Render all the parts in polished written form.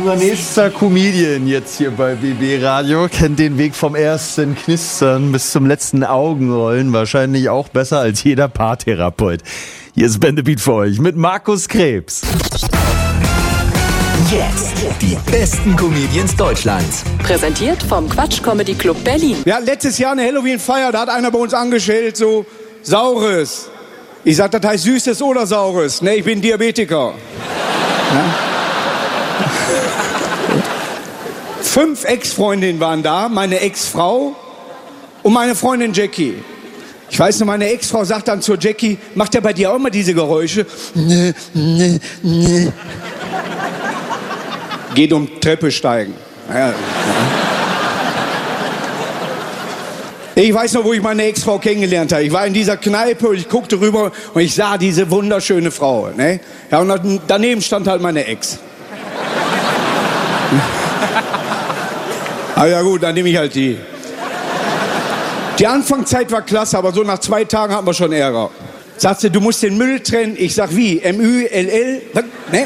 Unser nächster Comedian jetzt hier bei BB Radio kennt den Weg vom ersten Knistern bis zum letzten Augenrollen wahrscheinlich auch besser als jeder Paartherapeut. Hier ist Ben the Beat für euch mit Markus Krebs. Jetzt die besten Comedians Deutschlands. Präsentiert vom Quatsch Comedy Club Berlin. Wir hatten letztes Jahr eine Halloween-Feier, da hat einer bei uns angestellt, so Saures. Ich sag, das heißt Süßes oder Saures. Ne, ich bin Diabetiker. Ja? 5 Ex-Freundinnen waren da, meine Ex-Frau und meine Freundin Jackie. Ich weiß noch, meine Ex-Frau sagt dann zur Jackie, macht ja bei dir auch immer diese Geräusche? Nee, nee, nee. Geht um Treppe steigen. Ja. Ich weiß noch, wo ich meine Ex-Frau kennengelernt habe. Ich war in dieser Kneipe und ich guckte rüber und ich sah diese wunderschöne Frau. Ne? Ja, und daneben stand halt meine Ex. Aber ja gut, dann nehme ich halt die. Die Anfangszeit war klasse, aber so nach 2 Tagen hatten wir schon Ärger. Sagt sie, du musst den Müll trennen. Ich sag, wie? M-Ü-L-L? Was? Ne?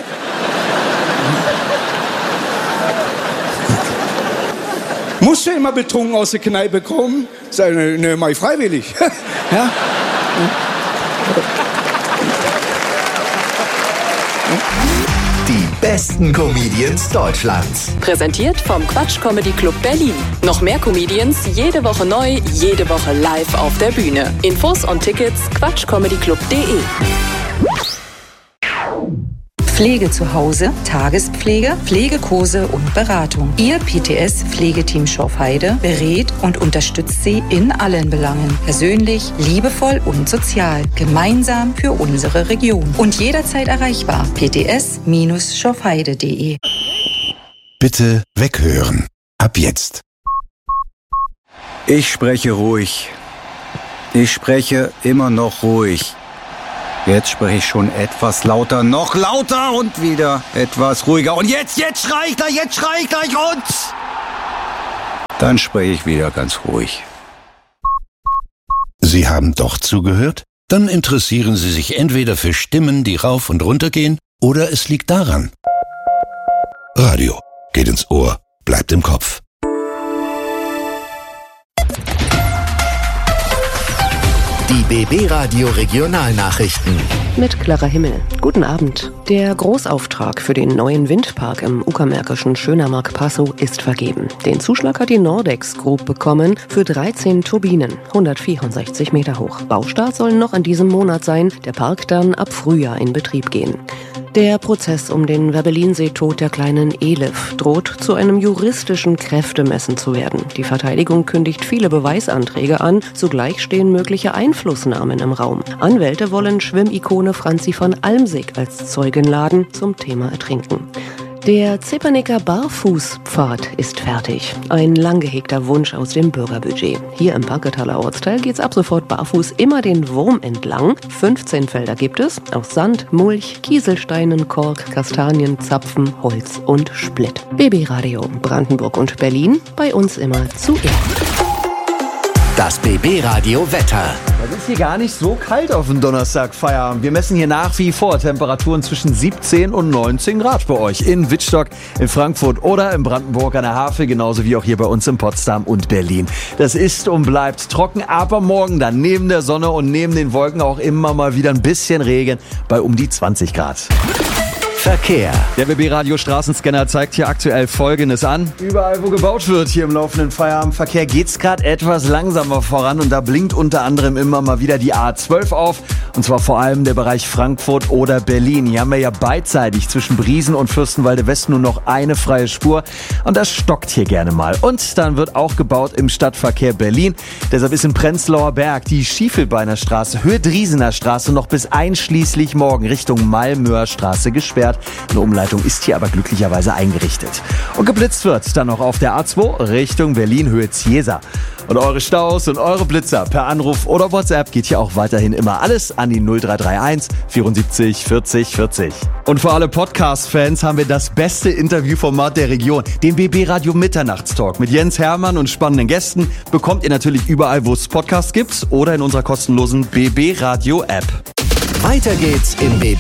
Musst du immer betrunken aus der Kneipe kommen? Sag, ne, mach ich freiwillig. Ja? Die besten Comedians Deutschlands. Präsentiert vom Quatsch Comedy Club Berlin. Noch mehr Comedians, jede Woche neu, jede Woche live auf der Bühne. Infos und Tickets quatschcomedyclub.de. Pflege zu Hause, Tagespflege, Pflegekurse und Beratung. Ihr PTS-Pflegeteam Schorfheide berät und unterstützt Sie in allen Belangen. Persönlich, liebevoll und sozial. Gemeinsam für unsere Region. Und jederzeit erreichbar. pts-schorfheide.de. Bitte weghören. Ab jetzt. Ich spreche ruhig. Ich spreche immer noch ruhig. Jetzt spreche ich schon etwas lauter, noch lauter und wieder etwas ruhiger. Und jetzt schrei ich gleich und... Dann spreche ich wieder ganz ruhig. Sie haben doch zugehört? Dann interessieren Sie sich entweder für Stimmen, die rauf und runter gehen, oder es liegt daran. Radio geht ins Ohr, bleibt im Kopf. Die BB Radio Regionalnachrichten. Mit Clara Himmel. Guten Abend. Der Großauftrag für den neuen Windpark im uckermärkischen Schönermark-Passow ist vergeben. Den Zuschlag hat die Nordex Group bekommen für 13 Turbinen, 164 Meter hoch. Baustart soll noch in diesem Monat sein, der Park dann ab Frühjahr in Betrieb gehen. Der Prozess um den Werbelinsee-Tod der kleinen Elif droht zu einem juristischen Kräftemessen zu werden. Die Verteidigung kündigt viele Beweisanträge an, zugleich stehen mögliche Einflussnahmen im Raum. Anwälte wollen Schwimmikone Franzi von Almsig als Zeugin laden zum Thema Ertrinken. Der Zepernicker Barfußpfad ist fertig. Ein lang gehegter Wunsch aus dem Bürgerbudget. Hier im Panketaler Ortsteil geht's ab sofort barfuß immer den Wurm entlang. 15 Felder gibt es aus Sand, Mulch, Kieselsteinen, Kork, Kastanien, Zapfen, Holz und Splitt. BB Radio Brandenburg und Berlin, bei uns immer zuerst. Das BB Radio Wetter. Es ist hier gar nicht so kalt auf dem Donnerstag Feierabend. Wir messen hier nach wie vor Temperaturen zwischen 17 und 19 Grad bei euch. In Wittstock, in Frankfurt oder in Brandenburg an der Havel, genauso wie auch hier bei uns in Potsdam und Berlin. Das ist und bleibt trocken, aber morgen dann neben der Sonne und neben den Wolken auch immer mal wieder ein bisschen Regen bei um die 20 Grad. Verkehr. Der BB-Radio Straßenscanner zeigt hier aktuell Folgendes an. Überall, wo gebaut wird, hier im laufenden Feierabendverkehr, geht's gerade etwas langsamer voran und da blinkt unter anderem immer mal wieder die A12 auf. Und zwar vor allem der Bereich Frankfurt oder Berlin. Hier haben wir ja beidseitig zwischen Briesen und Fürstenwalde West nur noch eine freie Spur. Und das stockt hier gerne mal. Und dann wird auch gebaut im Stadtverkehr Berlin. Deshalb ist in Prenzlauer Berg die Schiefelbeiner Straße, Höhe Driesener Straße noch bis einschließlich morgen Richtung Malmöer Straße gesperrt. Eine Umleitung ist hier aber glücklicherweise eingerichtet. Und geblitzt wird dann noch auf der A2 Richtung Berlin, Höhe Ziesa. Und eure Staus und eure Blitzer per Anruf oder WhatsApp geht hier auch weiterhin immer alles an die 0331 74 40 40. Und für alle Podcast-Fans haben wir das beste Interviewformat der Region, den BB Radio Mitternachtstalk mit Jens Hermann und spannenden Gästen. Bekommt ihr natürlich überall, wo es Podcasts gibt oder in unserer kostenlosen BB Radio App. Weiter geht's im BB